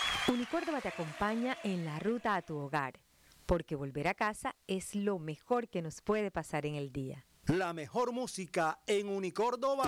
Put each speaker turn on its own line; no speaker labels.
Unicórdoba te acompaña en la ruta a tu hogar, porque volver a casa es lo mejor que nos puede pasar en el día.
La mejor música en Unicórdoba.